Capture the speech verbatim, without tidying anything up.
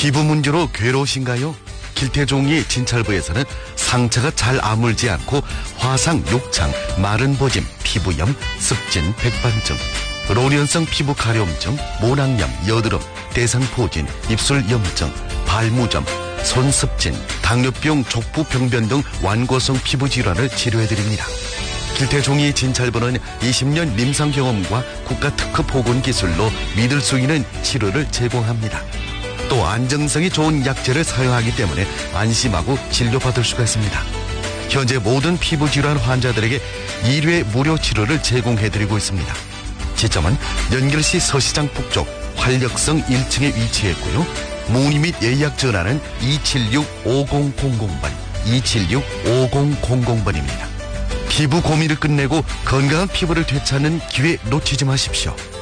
피부 문제로 괴로우신가요? 길태종이 진찰부에서는 상처가 잘 아물지 않고 화상, 욕창, 마른 보짐, 피부염, 습진, 백반증, 로련성 피부 가려움증, 모낭염, 여드름, 대상포진, 입술 염증, 발무점, 손습진, 당뇨병, 족부병변 등 완고성 피부 질환을 치료해드립니다. 길태종이 진찰부는 이십 년 임상 경험과 국가 특허 보건 기술로 믿을 수 있는 치료를 제공합니다. 또 안정성이 좋은 약재를 사용하기 때문에 안심하고 진료받을 수가 있습니다. 현재 모든 피부 질환 환자들에게 일 회 무료 치료를 제공해드리고 있습니다. 지점은 연결시 서시장 북쪽 활력성 일 층에 위치했고요. 문의 및 예약 전화는 이칠육 오공공공 번, 이칠육 오공공공 번입니다. 피부 고민을 끝내고 건강한 피부를 되찾는 기회 놓치지 마십시오.